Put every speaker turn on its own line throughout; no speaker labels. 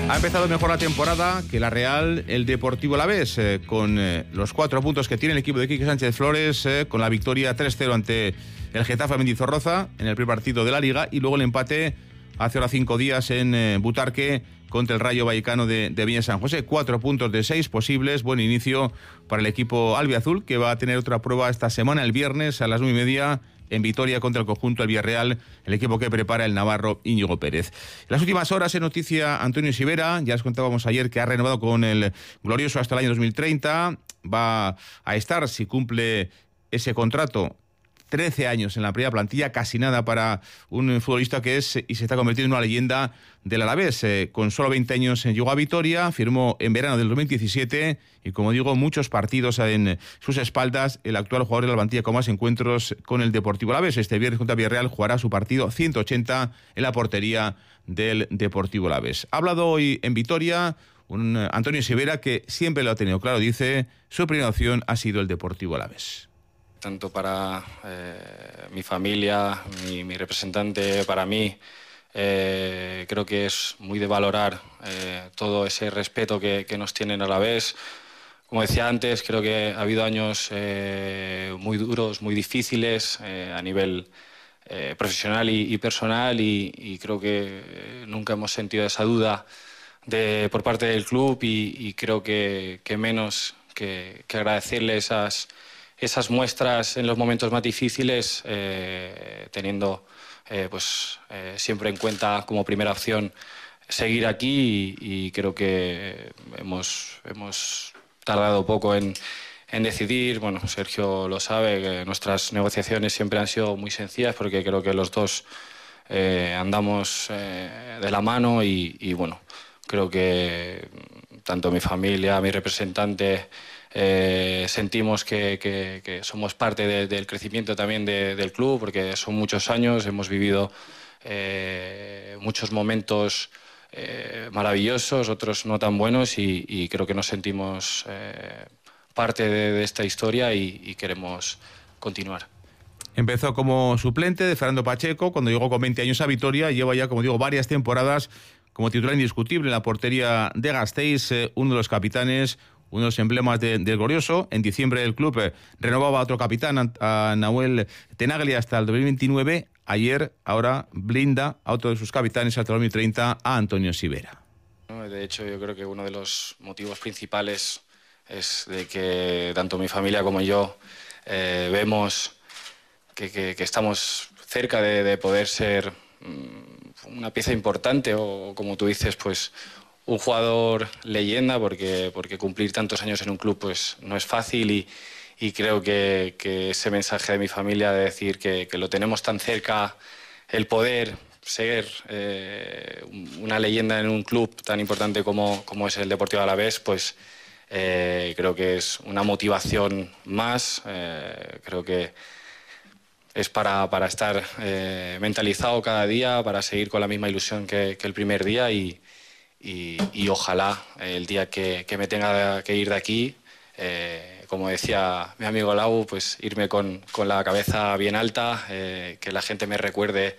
Ha empezado mejor la temporada que la Real, el Deportivo Alavés, con los 4 puntos que tiene el equipo de Quique Sánchez Flores, con la victoria 3-0 ante el Getafe Mendizorroza en el primer partido de la Liga, y luego el empate hace ahora 5 días en Butarque contra el Rayo Vallecano de Viña San José. 4 puntos de 6 posibles, buen inicio para el equipo albiazul, que va a tener otra prueba esta semana, el viernes a las 9:30, en Vitoria contra el conjunto del Villarreal, el equipo que prepara el navarro Íñigo Pérez. En las últimas horas es noticia Antonio Sivera, ya os contábamos ayer que ha renovado con el Glorioso hasta el año 2030, va a estar, si cumple ese contrato, 13 años en la primera plantilla, casi nada para un futbolista que es y se está convirtiendo en una leyenda del Alavés. Con solo 20 años llegó a Vitoria, firmó en verano del 2017 y, como digo, muchos partidos en sus espaldas. El actual jugador de la plantilla con más encuentros con el Deportivo Alavés. Este viernes contra Villarreal jugará su partido 180 en la portería del Deportivo Alavés. Ha hablado hoy en Vitoria un Antonio Sivera que siempre lo ha tenido claro, dice, su primera opción ha sido el Deportivo Alavés.
Tanto para mi familia, mi representante, para mí, creo que es muy de valorar todo ese respeto que nos tienen a la vez. Como decía antes, creo que ha habido años muy duros, muy difíciles a nivel profesional y personal, y creo que nunca hemos sentido esa duda por parte del club, y creo que menos que agradecerle esas muestras en los momentos más difíciles, teniendo siempre en cuenta como primera opción seguir aquí, y creo que hemos tardado poco en decidir. Bueno, Sergio lo sabe, que nuestras negociaciones siempre han sido muy sencillas, porque creo que los dos andamos de la mano, y bueno, creo que tanto mi familia, mi representante, sentimos que somos parte del crecimiento también del club, porque son muchos años, hemos vivido muchos momentos maravillosos, otros no tan buenos, y creo que nos sentimos parte de esta historia, y queremos continuar.
Empezó como suplente de Fernando Pacheco cuando llegó con 20 años a Vitoria, y lleva ya, como digo, varias temporadas como titular indiscutible en la portería de Gasteiz, uno de los capitanes, uno de los emblemas del Glorioso. En diciembre el club renovaba a otro capitán, a Nahuel Tenaglia, hasta el 2029. Ayer, ahora, blinda a otro de sus capitanes hasta el 2030, a Antonio Sivera.
De hecho, yo creo que uno de los motivos principales es de que tanto mi familia como yo vemos que estamos cerca de poder ser una pieza importante, o como tú dices, pues un jugador leyenda, porque cumplir tantos años en un club pues no es fácil, y creo que ese mensaje de mi familia de decir que lo tenemos tan cerca, el poder ser una leyenda en un club tan importante como es el Deportivo Alavés, pues creo que es una motivación más. Creo que es para estar mentalizado cada día, para seguir con la misma ilusión que el primer día, y ojalá el día que me tenga que ir de aquí, como decía mi amigo Lau, pues irme con la cabeza bien alta, que la gente me recuerde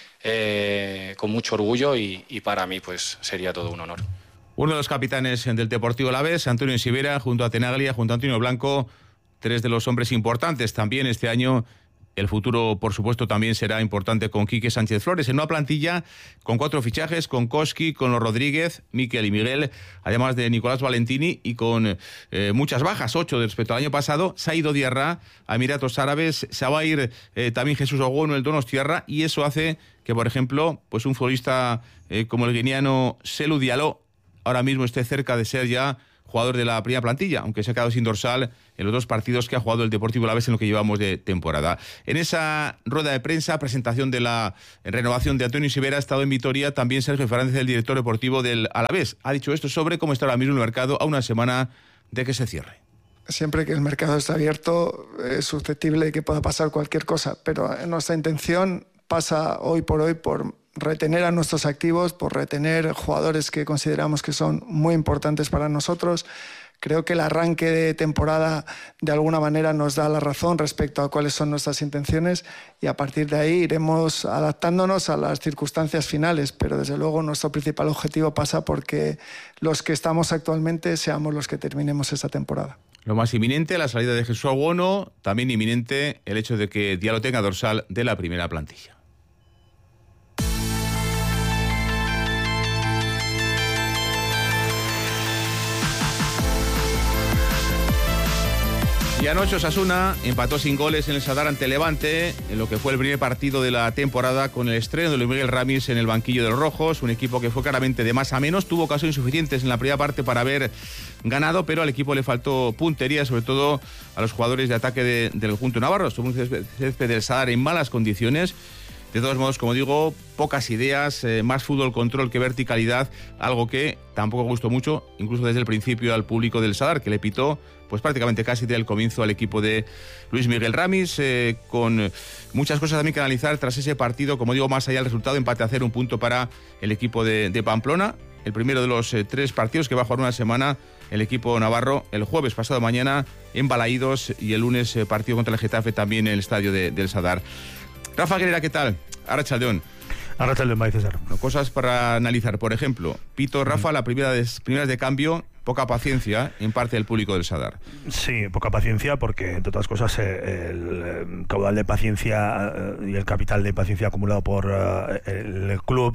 con mucho orgullo, y para mí pues sería todo un honor.
Uno de los capitanes del Deportivo Alavés, Antonio Sivera, junto a Tenaglia, junto a Antonio Blanco, 3 de los hombres importantes también este año. El futuro, por supuesto, también será importante con Quique Sánchez Flores, en una plantilla con 4 fichajes, con Koski, con los Rodríguez, Miquel y Miguel, además de Nicolás Valentini, y con muchas bajas, 8 respecto al año pasado. Se ha ido Diarra a Emiratos Árabes, se va a ir también Jesús Ogono, el Donostiarra, y eso hace que, por ejemplo, pues un futbolista como el guineano Selu Diallo ahora mismo esté cerca de ser ya jugador de la primera plantilla, aunque se ha quedado sin dorsal en los 2 partidos que ha jugado el Deportivo Alavés en lo que llevamos de temporada. En esa rueda de prensa, presentación de la renovación de Antonio Sivera, ha estado en Vitoria también Sergio Fernández, el director deportivo del Alavés. Ha dicho esto sobre cómo está ahora mismo el mercado a una semana de que se cierre.
Siempre que el mercado está abierto es susceptible de que pueda pasar cualquier cosa, pero nuestra intención pasa hoy por retener a nuestros activos, por retener jugadores que consideramos que son muy importantes para nosotros, Creo que el arranque de temporada de alguna manera nos da la razón respecto a cuáles son nuestras intenciones y a partir de ahí iremos adaptándonos a las circunstancias finales, pero desde luego nuestro principal objetivo pasa porque los que estamos actualmente seamos los que terminemos esta temporada.
Lo más inminente, la salida de Jesús Aguono, también inminente el hecho de que Diallo tenga dorsal de la primera plantilla. Y anoche Osasuna empató sin goles en el Sadar ante Levante, en lo que fue el primer partido de la temporada, con el estreno de Luis Miguel Ramis en el banquillo de los rojos, un equipo que fue claramente de más a menos, tuvo ocasiones insuficientes en la primera parte para haber ganado, pero al equipo le faltó puntería, sobre todo a los jugadores de ataque del conjunto navarro. Estuvo un césped del Sadar en malas condiciones. De todos modos, como digo, pocas ideas, más fútbol control que verticalidad, algo que tampoco gustó mucho, incluso desde el principio al público del Sadar, que le pitó pues prácticamente casi desde el comienzo al equipo de Luis Miguel Ramis, con muchas cosas también que analizar tras ese partido, como digo, más allá del resultado, empate a 0, un punto para el equipo de Pamplona, el primero de los 3 partidos que va a jugar una semana el equipo navarro, el jueves pasado mañana en Balaídos y el lunes partido contra el Getafe también en el estadio del Sadar. Rafa Guerrera, ¿qué tal? Arratsaldeon.
Arratsaldeon, Bai, César.
Cosas para analizar, por ejemplo, pito Rafa, la primeras de cambio, poca paciencia en parte del público del Sadar.
Sí, poca paciencia porque, entre otras cosas, el caudal de paciencia y el capital de paciencia acumulado por el club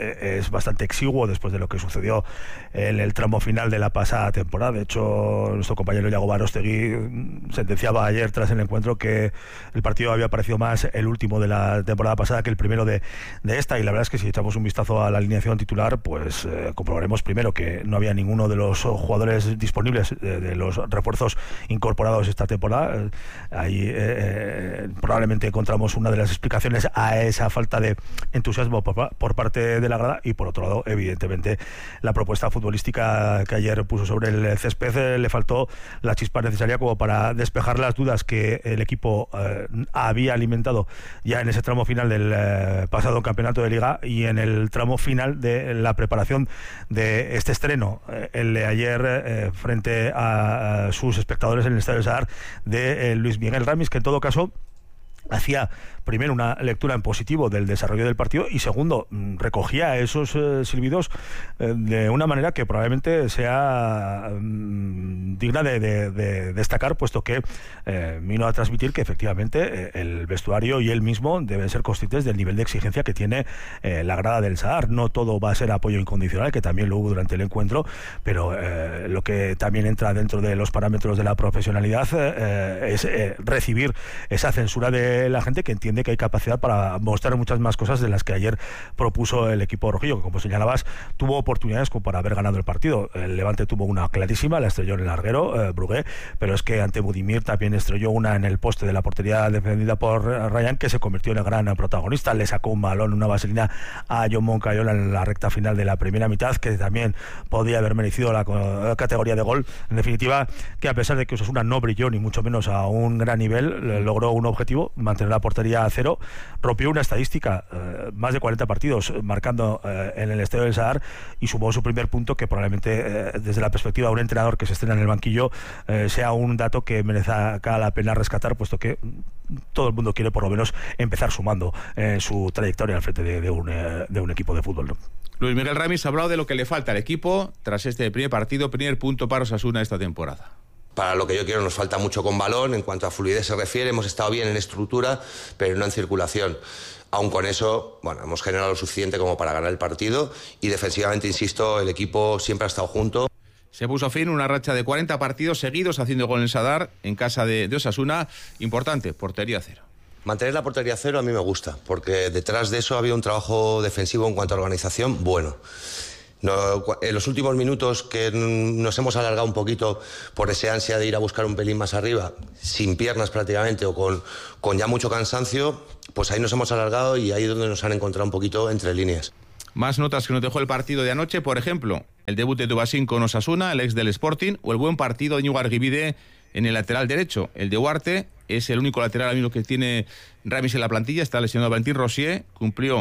es bastante exiguo después de lo que sucedió en el tramo final de la pasada temporada. De hecho, nuestro compañero Iago Barostegui sentenciaba ayer tras el encuentro que el partido había parecido más el último de la temporada pasada que el primero de esta, y la verdad es que si echamos un vistazo a la alineación titular, pues comprobaremos primero que no había ninguno de los jugadores disponibles de los refuerzos incorporados esta temporada. Ahí probablemente encontramos una de las explicaciones a esa falta de entusiasmo por parte de la grada, y por otro lado, evidentemente, la propuesta futbolística que ayer puso sobre el césped le faltó la chispa necesaria como para despejar las dudas que el equipo había alimentado ya en ese tramo final del pasado campeonato de Liga y en el tramo final de la preparación de este estreno, el de ayer frente a sus espectadores en el Estadio Sadar de Luis Miguel Ramis, que en todo caso hacía primero una lectura en positivo del desarrollo del partido y segundo recogía esos silbidos de una manera que probablemente sea digna de destacar, puesto que vino a transmitir que efectivamente el vestuario y él mismo deben ser conscientes del nivel de exigencia que tiene la grada del Sadar. No todo va a ser apoyo incondicional, que también lo hubo durante el encuentro, pero lo que también entra dentro de los parámetros de la profesionalidad es recibir esa censura de la gente, que entiende que hay capacidad para mostrar muchas más cosas de las que ayer propuso el equipo rojillo, que, como señalabas, tuvo oportunidades como para haber ganado el partido. El Levante tuvo una clarísima, la estrelló en el larguero Brugué, pero es que ante Budimir también estrelló una en el poste de la portería defendida por Ryan, que se convirtió en el gran protagonista. Le sacó un balón, una vaselina a John Moncayola en la recta final de la primera mitad, que también podía haber merecido la categoría de gol. En definitiva, que a pesar de que Osasuna no brilló ni mucho menos a un gran nivel, logró un objetivo: mantener la portería a 0, rompió una estadística, más de 40 partidos marcando en el Estadio del Sadar, y sumó su primer punto, que probablemente desde la perspectiva de un entrenador que se estrena en el banquillo sea un dato que merezca la pena rescatar, puesto que todo el mundo quiere por lo menos empezar sumando su trayectoria al frente de un equipo de fútbol, ¿no?
Luis Miguel Ramis ha hablado de lo que le falta al equipo tras este primer partido, primer punto para Osasuna esta temporada.
Para lo que yo quiero nos falta mucho con balón, en cuanto a fluidez se refiere, hemos estado bien en estructura, pero no en circulación. Aún con eso, bueno, hemos generado lo suficiente como para ganar el partido, y defensivamente, insisto, el equipo siempre ha estado junto.
Se puso fin una racha de 40 partidos seguidos haciendo gol en el Sadar, en casa de Osasuna. Importante, portería 0.
Mantener la portería 0 a mí me gusta, porque detrás de eso había un trabajo defensivo en cuanto a organización bueno. No, en los últimos minutos, que nos hemos alargado un poquito por ese ansia de ir a buscar un pelín más arriba, sin piernas prácticamente, o con ya mucho cansancio, pues ahí nos hemos alargado y ahí es donde nos han encontrado un poquito entre líneas.
Más notas que nos dejó el partido de anoche, por ejemplo, el debut de Dubasín con Osasuna, el ex del Sporting, o el buen partido de Íñigo Argibide en el lateral derecho. El de Huarte es el único lateral amigo que tiene Ramis en la plantilla, está lesionado Valentín Rosier, cumplió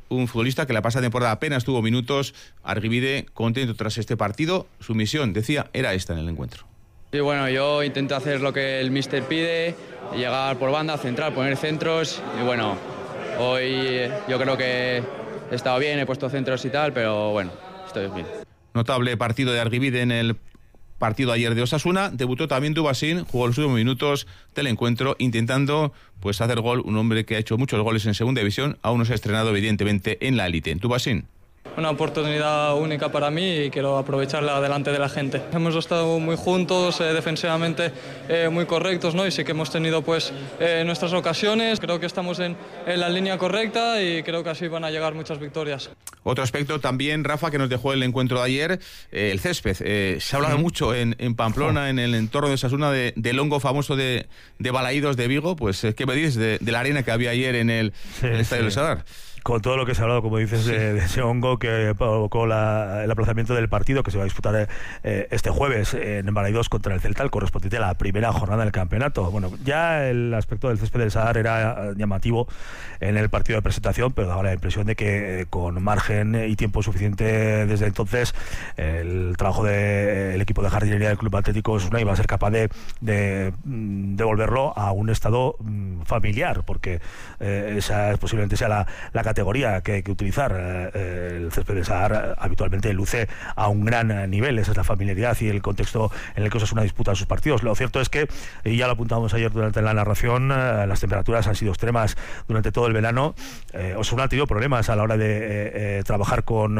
un futbolista que la pasada temporada apenas tuvo minutos. Argibide contento tras este partido. Su misión, decía, era esta en el encuentro.
Y bueno, yo intento hacer lo que el míster pide, llegar por banda, centrar, poner centros. Y bueno, hoy yo creo que he estado bien, he puesto centros y tal, pero bueno, estoy bien.
Notable partido de Argibide en el partido ayer de Osasuna. Debutó también Dubasín, jugó los últimos minutos del encuentro intentando pues hacer gol, un hombre que ha hecho muchos goles en segunda división, aún no se ha estrenado evidentemente en la élite. Dubasín.
Una oportunidad única para mí y quiero aprovecharla delante de la gente. Hemos estado muy juntos, defensivamente muy correctos, ¿no? Y sí que hemos tenido pues nuestras ocasiones. Creo que estamos en la línea correcta y creo que así van a llegar muchas victorias.
Otro aspecto también, Rafa, que nos dejó el encuentro de ayer, el césped. Se ha hablado mucho en Pamplona, en el entorno de Osasuna, del hongo famoso de Balaídos de Vigo. Pues, ¿qué me dices de la arena que había ayer en el Estadio del Sadar?
Con todo lo que se ha hablado, como dices, de ese hongo que provocó el aplazamiento del partido que se va a disputar este jueves en Balaídos contra el Celta, el correspondiente a la primera jornada del campeonato. Bueno, ya el aspecto del césped del Sadar era llamativo en el partido de presentación, pero daba la impresión de que con margen y tiempo suficiente desde entonces el trabajo del equipo de jardinería del Club Atlético Osasuna iba a ser capaz de devolverlo a un estado familiar, porque esa posiblemente sea la categoría que hay que utilizar. El césped del Sadar habitualmente luce a un gran nivel, esa es la familiaridad y el contexto en el que Osasuna disputa sus partidos. Lo cierto es que, y ya lo apuntábamos ayer durante la narración, las temperaturas han sido extremas durante todo el verano. Osasuna ha tenido problemas a la hora de trabajar con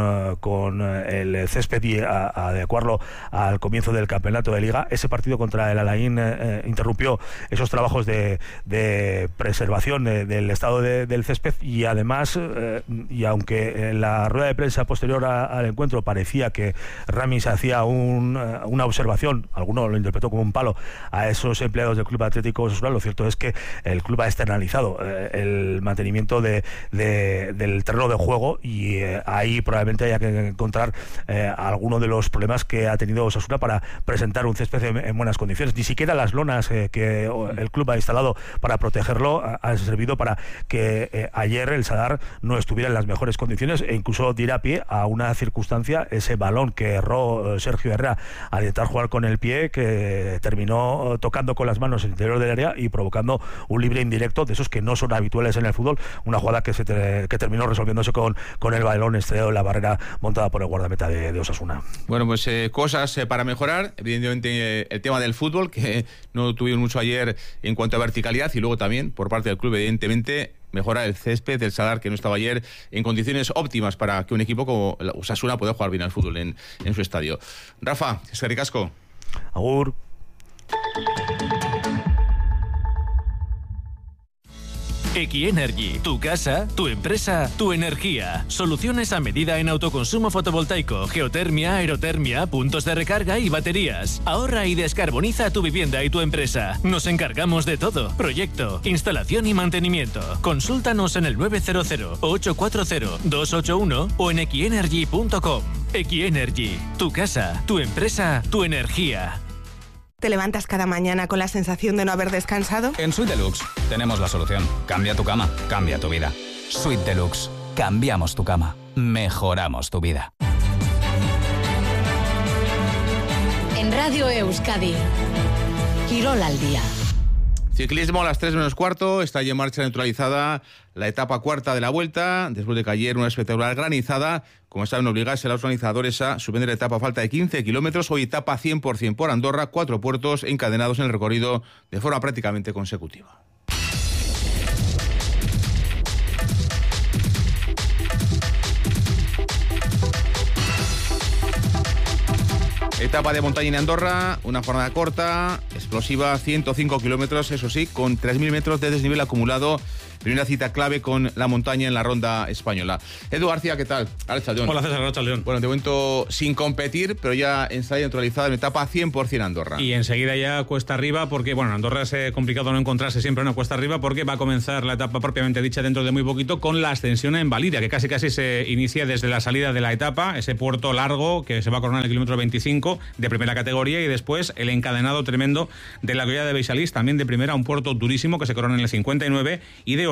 el césped y adecuarlo al comienzo del campeonato de Liga. Ese partido contra el Alain interrumpió esos trabajos de preservación del estado del césped y además, y aunque en la rueda de prensa posterior al encuentro parecía que Ramis hacía una observación, alguno lo interpretó como un palo a esos empleados del Club Atlético Osasuna, lo cierto es que el club ha externalizado el mantenimiento del terreno de juego y ahí probablemente haya que encontrar alguno de los problemas que ha tenido Osasuna para presentar un césped en buenas condiciones. Ni siquiera las lonas que el club ha instalado para protegerlo han servido para que ayer el Sadar no estuviera en las mejores condiciones e incluso diera pie a una circunstancia, ese balón que erró Sergio Herrera al intentar jugar con el pie, que terminó tocando con las manos el interior del área y provocando un libre indirecto de esos que no son habituales en el fútbol, una jugada que terminó resolviéndose con el balón estrellado en la barrera montada por el guardameta de Osasuna.
Bueno, pues cosas para mejorar, evidentemente el tema del fútbol, que no tuvieron mucho ayer en cuanto a verticalidad, y luego también por parte del club evidentemente mejorar el césped del Sadar, que no estaba ayer en condiciones óptimas para que un equipo como Osasuna pueda jugar bien al fútbol en su estadio. Rafa, eskerrik asko.
Agur.
Equienergy, tu casa, tu empresa, tu energía. Soluciones a medida en autoconsumo fotovoltaico, geotermia, aerotermia, puntos de recarga y baterías. Ahorra y descarboniza tu vivienda y tu empresa. Nos encargamos de todo. Proyecto, instalación y mantenimiento. Consúltanos en el 900-840-281 o en equienergy.com. Equienergy, tu casa, tu empresa, tu energía.
¿Te levantas cada mañana con la sensación de no haber descansado?
En Suite Deluxe tenemos la solución. Cambia tu cama, cambia tu vida. Suite Deluxe. Cambiamos tu cama. Mejoramos tu vida.
En Radio Euskadi, Quirol al día.
Ciclismo a las 3 menos cuarto, está ya en marcha neutralizada la etapa cuarta de la Vuelta, después de que ayer una espectacular granizada, como saben, obligase a los organizadores a suspender la etapa a falta de 15 kilómetros, hoy etapa 100% por Andorra, 4 puertos encadenados en el recorrido de forma prácticamente consecutiva. Etapa de montaña en Andorra, una jornada corta, explosiva, 105 kilómetros, eso sí, con 3.000 metros de desnivel acumulado. Primera cita clave con la montaña en la ronda española. Edu García, ¿qué tal? Arrachaldeón.
Hola César, Arrachaldeón.
Bueno, de momento sin competir, pero ya ensayo neutralizada en etapa 100% Andorra.
Y enseguida ya cuesta arriba, porque bueno, en Andorra es complicado no encontrarse siempre una cuesta arriba, porque va a comenzar la etapa propiamente dicha dentro de muy poquito con la ascensión en Valiria, que casi se inicia desde la salida de la etapa, ese puerto largo que se va a coronar en el kilómetro 25 de primera categoría, y después el encadenado tremendo de la Collada de Beixalís, también de primera, un puerto durísimo que se corona en el 59, y de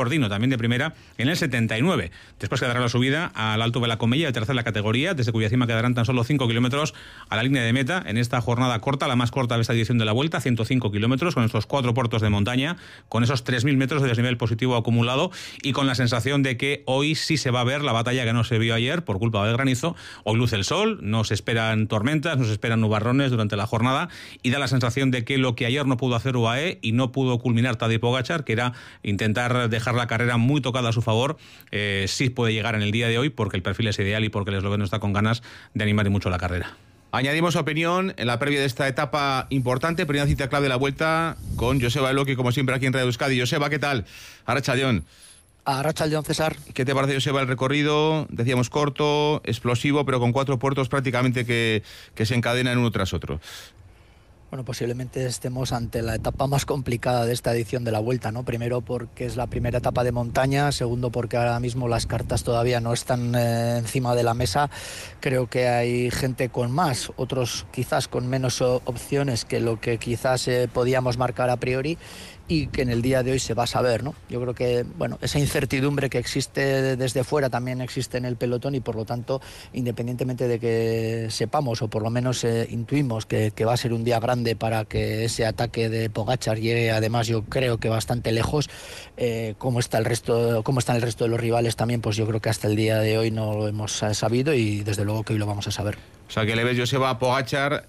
Ordino, también de primera, en el 79. Después quedará la subida al Alto de la Comella, de tercera categoría, desde cuya cima quedarán tan solo 5 kilómetros a la línea de meta en esta jornada corta, la más corta de esta edición de la Vuelta, 105 kilómetros, con estos 4 puertos de montaña, con esos 3.000 metros de desnivel positivo acumulado y con la sensación de que hoy sí se va a ver la batalla que no se vio ayer por culpa del granizo. Hoy luce el sol, no se esperan tormentas, no se esperan nubarrones durante la jornada y da la sensación de que lo que ayer no pudo hacer UAE y no pudo culminar Tadej Pogačar, que era intentar dejar la carrera muy tocada a su favor, sí puede llegar en el día de hoy porque el perfil es ideal y porque el esloveno está con ganas de animar y mucho la carrera.
Añadimos opinión en la previa de esta etapa importante, primera cita clave de la Vuelta, con Joseba Eloki, como siempre aquí en Radio Euskadi. Joseba, ¿qué tal? Arratsaldeon.
Arratsaldeon, César.
¿Qué te parece, Joseba, el recorrido? Decíamos corto, explosivo, pero con 4 puertos prácticamente que se encadenan uno tras otro.
Bueno, posiblemente estemos ante la etapa más complicada de esta edición de la Vuelta, ¿no? Primero porque es la primera etapa de montaña, segundo porque ahora mismo las cartas todavía no están encima de la mesa. Creo que hay gente con más, otros quizás con menos opciones que lo que quizás podíamos marcar a priori y que en el día de hoy se va a saber, ¿no? Yo creo que, bueno, esa incertidumbre que existe desde fuera también existe en el pelotón y por lo tanto, independientemente de que sepamos o por lo menos intuimos que va a ser un día grande para que ese ataque de Pogačar llegue, además yo creo que bastante lejos, cómo están el resto de los rivales también, pues yo creo que hasta el día de hoy no lo hemos sabido y desde luego que hoy lo vamos a saber.
O sea, que le ves, Joseba, a Pogačar,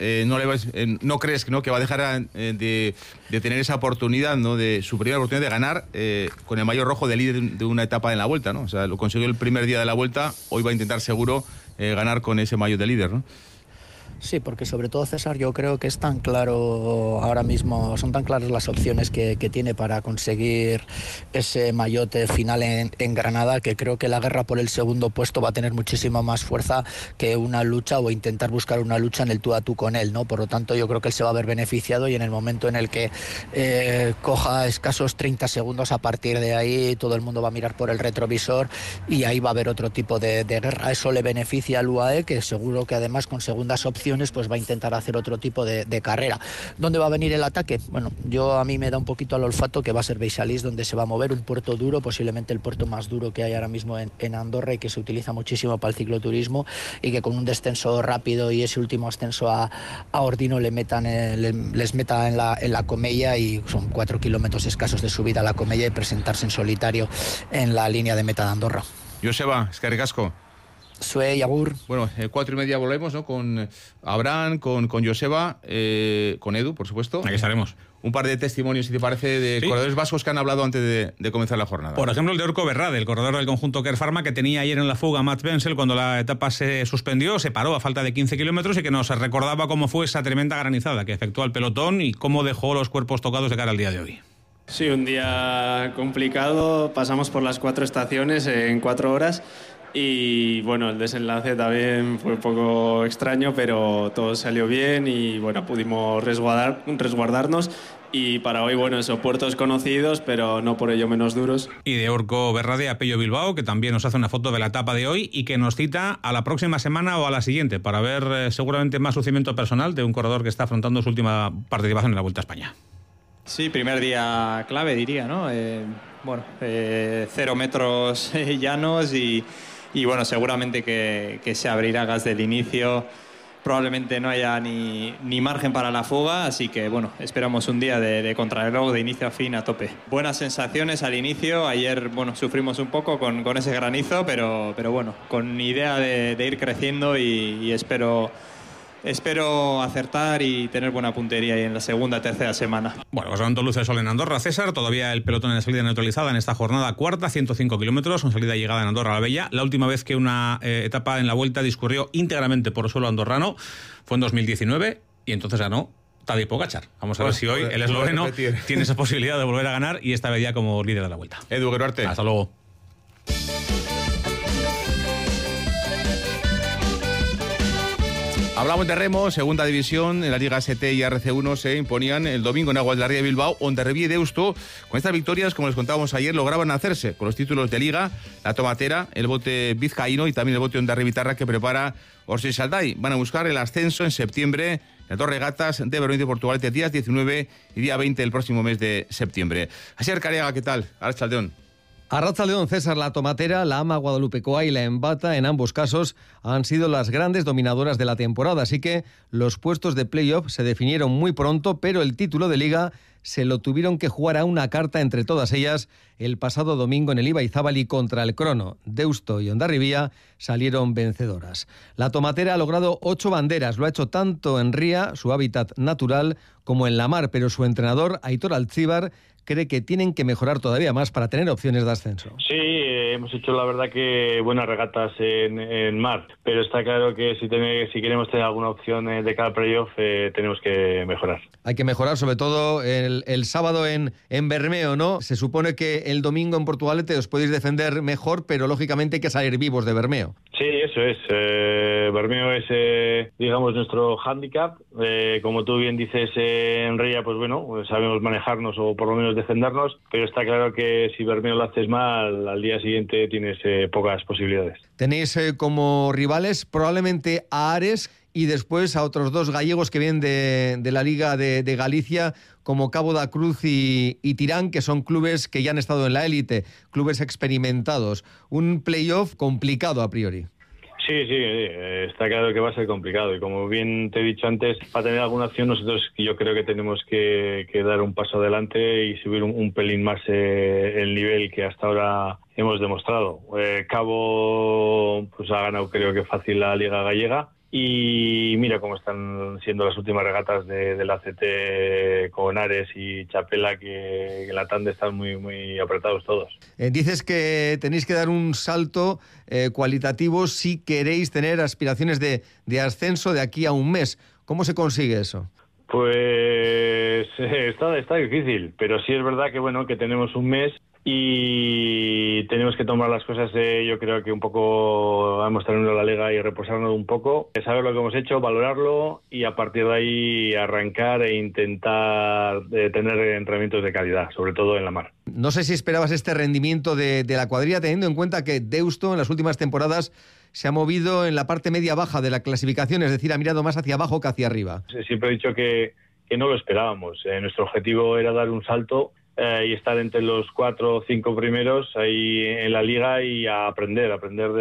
no crees, ¿no?, que va a dejar de tener esa oportunidad, ¿no?, de su primera oportunidad de ganar con el maillot rojo de líder de una etapa en la Vuelta, ¿no? O sea, lo consiguió el primer día de la Vuelta, hoy va a intentar seguro ganar con ese maillot de líder, ¿no?
Sí, porque sobre todo, César, yo creo que es tan claro ahora mismo, son tan claras las opciones que tiene para conseguir ese maillot final en Granada, que creo que la guerra por el segundo puesto va a tener muchísima más fuerza que una lucha o intentar buscar una lucha en el tú a tú con él, ¿no? Por lo tanto, yo creo que él se va a ver beneficiado y en el momento en el que coja escasos 30 segundos, a partir de ahí todo el mundo va a mirar por el retrovisor y ahí va a haber otro tipo de guerra. Eso le beneficia al UAE, que seguro que además con segundas opciones pues va a intentar hacer otro tipo de carrera. ¿Dónde va a venir el ataque? Bueno, a mí me da un poquito al olfato que va a ser Beixalís donde se va a mover, un puerto duro, posiblemente el puerto más duro que hay ahora mismo en Andorra y que se utiliza muchísimo para el cicloturismo y que con un descenso rápido y ese último ascenso a Ordino les meta en la Comella y son 4 kilómetros escasos de subida a la Comella y presentarse en solitario en la línea de meta de Andorra.
Joseba, eskerrik asko.
Sue y agur.
Bueno, 4:30 volvemos, ¿no? Con Abraham, con Joseba, con Edu, por supuesto.
Aquí estaremos.
Un par de testimonios, si te parece, de corredores vascos que han hablado antes de comenzar la jornada.
Por ejemplo, el de Urko Berrade, el corredor del conjunto Care Pharma, que tenía ayer en la fuga a Matt Bensel cuando la etapa se suspendió, se paró a falta de 15 kilómetros y que nos recordaba cómo fue esa tremenda granizada que efectuó el pelotón y cómo dejó los cuerpos tocados de cara al día de hoy.
Sí, un día complicado. Pasamos por las 4 estaciones en 4 horas. Y bueno, el desenlace también fue un poco extraño, pero todo salió bien y bueno, pudimos resguardarnos. Y para hoy, bueno, esos puertos conocidos, pero no por ello menos duros.
Y de Urko Berrade a Pello Bilbao, que también nos hace una foto de la etapa de hoy y que nos cita a la próxima semana o a la siguiente para ver seguramente más lucimiento personal de un corredor que está afrontando su última participación en la Vuelta a España.
Sí, primer día clave, diría, ¿no? 0 metros llanos y bueno, seguramente que se abrirá gas del inicio. Probablemente no haya ni margen para la fuga, así que bueno, esperamos un día de contrarreloj de inicio a fin a tope. Buenas sensaciones al inicio. Ayer bueno, sufrimos un poco con ese granizo, pero bueno, con idea de ir creciendo y espero acertar y tener buena puntería ahí en la segunda, tercera semana.
Bueno, pues levantó luz el sol en Andorra, César. Todavía el pelotón en salida neutralizada en esta jornada cuarta, 105 kilómetros, con salida y llegada en Andorra la Bella. La última vez que una etapa en la Vuelta discurrió íntegramente por suelo andorrano fue en 2019 y entonces ganó Tadej Pogačar. Vamos a ver si hoy el esloveno tiene esa posibilidad de volver a ganar y esta vez ya como líder de la Vuelta.
Edu, Geruarte.
Hasta luego.
Hablamos de remo, segunda división, en la Liga ST y RC1 se imponían el domingo en Aguas de la Ría de Bilbao, Hondarribia y Deusto. Con estas victorias, como les contábamos ayer, lograban hacerse con los títulos de Liga, la Tomatera, el bote vizcaíno y también el bote Hondarribitarra que prepara Orsi Salday. Van a buscar el ascenso en septiembre, las 2 regatas de Berlín de Portugalete, días 19 y día 20 del próximo mes de septiembre. Asier Careaga, ¿qué tal? Arratsaldeon.
Arratsaldeon, César, la Tomatera, la AMA Guadalupecoa y la Envata, en ambos casos, han sido las grandes dominadoras de la temporada, así que los puestos de playoff se definieron muy pronto, pero el título de Liga se lo tuvieron que jugar a una carta entre todas ellas el pasado domingo en el Ibaizábal contra el Crono. Deusto y Hondarribía salieron vencedoras. La Tomatera ha logrado 8 banderas, lo ha hecho tanto en Ría, su hábitat natural, como en la mar, pero su entrenador, Aitor Altzíbar, cree que tienen que mejorar todavía más para tener opciones de ascenso.
Sí, hemos hecho la verdad que buenas regatas en mar, pero está claro que si queremos tener alguna opción de cada playoff tenemos que mejorar.
Hay que mejorar sobre todo el sábado en Bermeo, ¿no? Se supone que el domingo en Portugalete os podéis defender mejor, pero lógicamente hay que salir vivos de Bermeo.
Sí, eso es. Bermeo es, digamos, nuestro hándicap. Como tú bien dices, en Ría, pues bueno, sabemos manejarnos o por lo menos defendernos, pero está claro que si Bermeo lo haces mal, al día siguiente tienes pocas posibilidades.
Tenéis como rivales probablemente a Ares y después a otros 2 gallegos que vienen de la Liga de Galicia, como Cabo da Cruz y Tirán, que son clubes que ya han estado en la élite, clubes experimentados. Un playoff complicado a priori.
Sí, está claro que va a ser complicado y como bien te he dicho antes, para tener alguna acción nosotros yo creo que tenemos que dar un paso adelante y subir un pelín más el nivel que hasta ahora hemos demostrado. Cabo pues ha ganado creo que fácil la Liga Gallega. Y mira cómo están siendo las últimas regatas del ACT con Ares y Chapela, que en la tanda están muy apretados todos.
Dices que tenéis que dar un salto cualitativo si queréis tener aspiraciones de ascenso de aquí a un mes. ¿Cómo se consigue eso?
Pues está difícil, pero sí es verdad que bueno que tenemos un mes y tenemos que tomar las cosas, yo creo que un poco vamos a terminar la liga y reposarnos un poco, saber lo que hemos hecho, valorarlo y a partir de ahí arrancar e intentar tener entrenamientos de calidad, sobre todo en la mar.
No sé si esperabas este rendimiento de la cuadrilla, teniendo en cuenta que Deusto en las últimas temporadas se ha movido en la parte media-baja de la clasificación, es decir, ha mirado más hacia abajo que hacia arriba.
Siempre he dicho que no lo esperábamos. Nuestro objetivo era dar un salto y estar entre los 4 o 5 primeros ahí en la liga y a aprender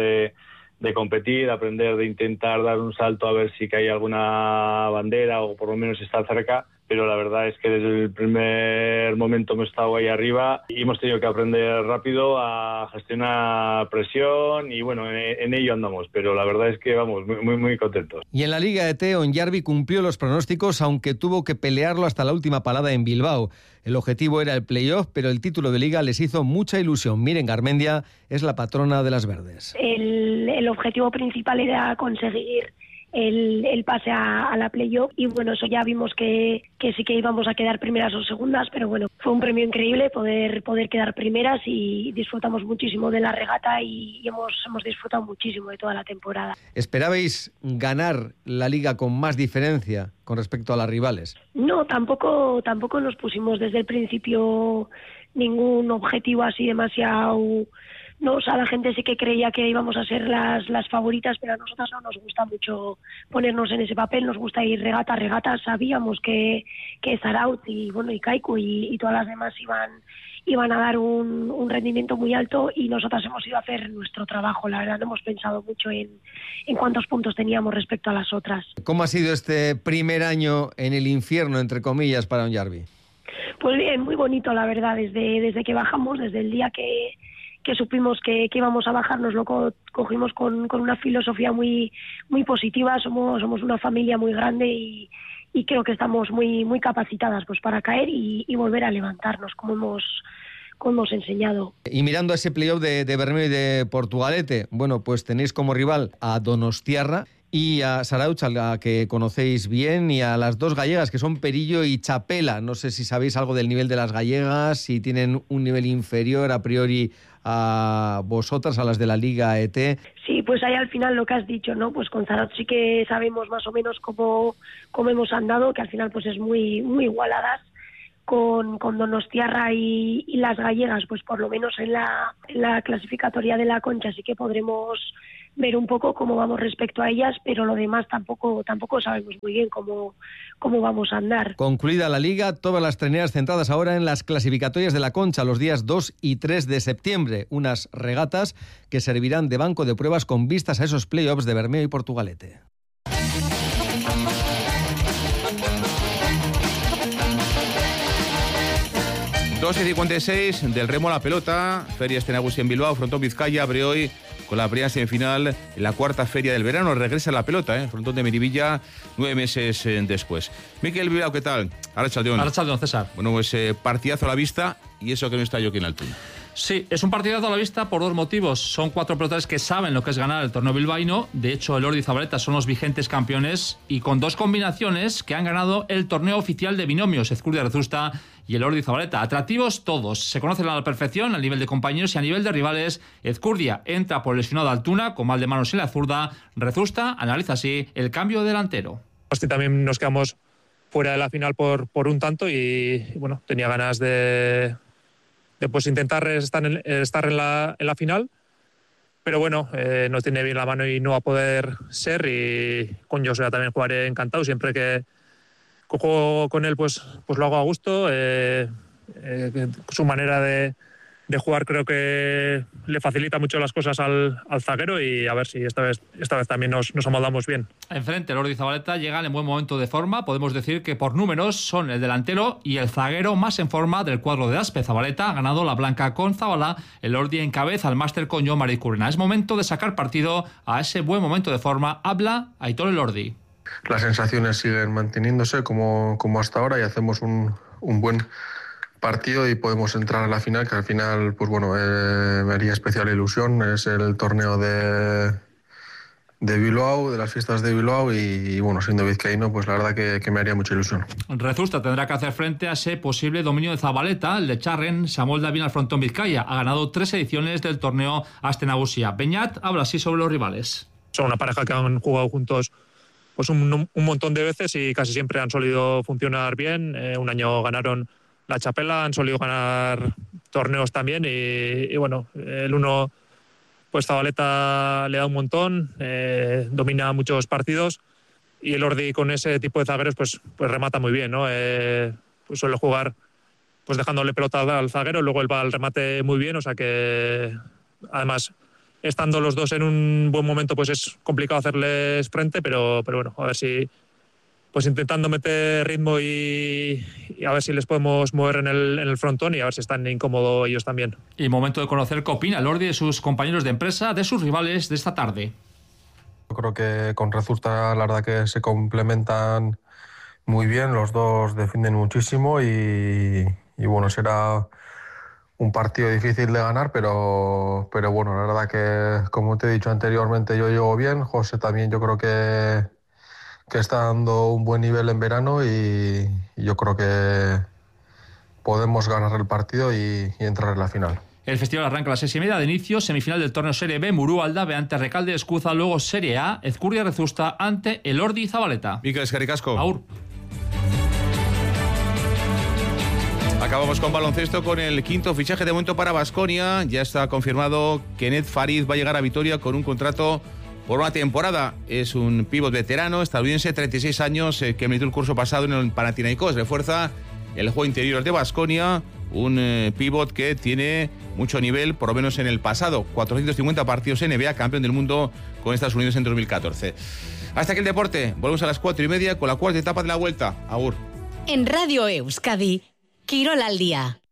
de competir, aprender de intentar dar un salto a ver si cae alguna bandera o por lo menos estar cerca. Pero la verdad es que desde el primer momento hemos estado ahí arriba y hemos tenido que aprender rápido a gestionar presión y bueno, en ello andamos, pero la verdad es que vamos muy contentos.
Y en la Liga ET, Onyarbi cumplió los pronósticos, aunque tuvo que pelearlo hasta la última parada en Bilbao. El objetivo era el playoff, pero el título de Liga les hizo mucha ilusión. Miren, Garmendia es la patrona de las verdes.
El objetivo principal era conseguir el pase a la playoff y bueno, eso ya vimos que sí que íbamos a quedar primeras o segundas, pero bueno, fue un premio increíble poder quedar primeras y disfrutamos muchísimo de la regata y hemos disfrutado muchísimo de toda la temporada.
¿Esperabais ganar la Liga con más diferencia con respecto a las rivales?
No, tampoco nos pusimos desde el principio ningún objetivo así demasiado. No, o sea, la gente sí que creía que íbamos a ser las favoritas, pero a nosotras no nos gusta mucho ponernos en ese papel, nos gusta ir regata a regata. Sabíamos que Zarautz y Kaiku y todas las demás iban a dar un rendimiento muy alto y nosotras hemos ido a hacer nuestro trabajo. La verdad no hemos pensado mucho en cuántos puntos teníamos respecto a las otras.
¿Cómo ha sido este primer año en el infierno, entre comillas, para Onyarbi?
Pues bien, muy bonito, la verdad, desde que bajamos, desde el día que supimos que íbamos a bajar, nos lo cogimos con una filosofía muy positiva. Somos una familia muy grande y creo que estamos muy capacitadas pues para caer y volver a levantarnos como hemos enseñado.
Y mirando a ese playoff de Bermeo y de Portugalete, bueno, pues tenéis como rival a Donostiarra y a Zarautz, a la que conocéis bien, y a las 2 gallegas, que son Perillo y Chapela. No sé si sabéis algo del nivel de las gallegas, si tienen un nivel inferior a priori a vosotras, a las de la Liga ET.
Sí, pues ahí al final lo que has dicho, ¿no? Pues con Zarautz sí que sabemos más o menos cómo hemos andado, que al final pues es muy igualadas. Con Donostiarra y las gallegas, pues por lo menos en la clasificatoria de la Concha sí que podremos ver un poco cómo vamos respecto a ellas, pero lo demás tampoco sabemos muy bien cómo vamos a andar.
Concluida la Liga, todas las trineras centradas ahora en las clasificatorias de la Concha los días 2 y 3 de septiembre, unas regatas que servirán de banco de pruebas con vistas a esos playoffs de Bermeo y Portugalete.
Dos y 56 del remo a la pelota. Feria Nagusia en Bilbao, Frontón Vizcaya abre hoy con la primera semifinal en la cuarta feria del verano. Regresa la pelota, Frontón de Miribilla 9 meses después. Miquel Bilbao, ¿qué tal?
Arratsaldeon, César.
Bueno, pues partidazo a la vista y eso que no está Joaquín Altuna.
Sí, es un partidazo a la vista por dos motivos. Son 4 pelotaris que saben lo que es ganar el torneo bilbaíno. De hecho, el Ordi y Zabaleta son los vigentes campeones y con 2 combinaciones que han ganado el torneo oficial de binomios, Ezcurdia Rezusta y el Ordi y Zabaleta. Atractivos todos. Se conocen a la perfección a nivel de compañeros y a nivel de rivales. Ezcurdia entra por el lesionado Altuna con mal de manos en la zurda. Rezusta analiza así el cambio de delantero.
También nos quedamos fuera de la final por un tanto y bueno, tenía ganas de pues intentar estar en la final, pero bueno, no tiene bien la mano y no va a poder ser, y con José también jugaré encantado. Siempre que juego con él pues lo hago a gusto. Su manera de jugar creo que le facilita mucho las cosas al zaguero, y a ver si esta vez también nos amoldamos bien.
Enfrente, el Ordi y Zabaleta llegan en buen momento de forma. Podemos decir que por números son el delantero y el zaguero más en forma del cuadro de Aspe. Zabaleta ha ganado la blanca con Zabala, el Ordi encabeza el máster con Jon Maricurrena. Es momento de sacar partido a ese buen momento de forma. Habla Aitor Elordi.
Las sensaciones siguen manteniéndose como hasta ahora y hacemos un buen partido y podemos entrar a la final, que al final pues bueno, me haría especial ilusión. Es el torneo de Bilbao, de las fiestas de Bilbao, y bueno, siendo vizcaíno pues la verdad que me haría mucha ilusión.
Rezusta tendrá que hacer frente a ese posible dominio de Zabaleta. El de Charren se amolda bien al Frontón Vizcaya. Ha ganado 3 ediciones del torneo Aste Nagusia. Beñat habla así sobre los rivales.
Son una pareja que han jugado juntos pues un montón de veces y casi siempre han solido funcionar bien. Un año ganaron la Chapela, han solido ganar torneos también, y bueno, el uno, pues Zabaleta le da un montón, domina muchos partidos, y el Ordi con ese tipo de zagueros pues remata muy bien, ¿no? Pues suele jugar pues dejándole pelota al zaguero, luego él va al remate muy bien, o sea que además estando los dos en un buen momento pues es complicado hacerles frente, pero bueno, a ver si pues intentando meter ritmo y a ver si les podemos mover en el frontón, y a ver si están incómodos ellos también.
Y momento de conocer qué opina el Ordi de sus compañeros de empresa, de sus rivales de esta tarde.
Yo creo que con Rezusta la verdad que se complementan muy bien, los dos defienden muchísimo y bueno, será un partido difícil de ganar, pero bueno, la verdad que como te he dicho anteriormente, yo llego bien. José también yo creo que está dando un buen nivel en verano, y yo creo que podemos ganar el partido y entrar en la final.
El festival arranca a las 6:30 de inicio, semifinal del torneo Serie B, Murú Aldave ante Recalde Escuza, luego Serie A, Ezcurdia Rezusta ante el Ordi y Zabaleta.
Mikel, eskerrik asko.
Aur.
Acabamos con baloncesto, con el quinto fichaje de momento para Baskonia. Ya está confirmado que Ned Farid va a llegar a Vitoria con un contrato por una temporada. Es un pívot veterano estadounidense, 36 años, que militó el curso pasado en el Panathinaikos. Refuerza el juego interior de Baskonia, un pívot que tiene mucho nivel, por lo menos en el pasado. 450 partidos en NBA, campeón del mundo con Estados Unidos en 2014. Hasta aquí el deporte. Volvemos a las 4:30 con la cuarta etapa de la Vuelta. Agur.
En Radio Euskadi, Quirol al día.